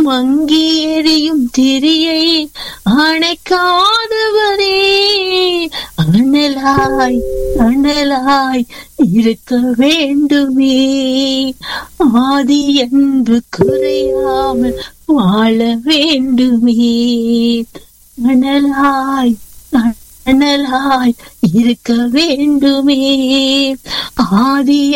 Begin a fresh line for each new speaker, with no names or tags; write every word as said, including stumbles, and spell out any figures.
மங்கி எரியும் திரியை அணைக்காதவரே, அனலாய் அனலாய் இருக்க வேண்டுமே. ஆதி அன்பு குறையாமல் வாழ வேண்டுமே. அனலாய் அனலாய் இருக்க வேண்டுமே. ஆதி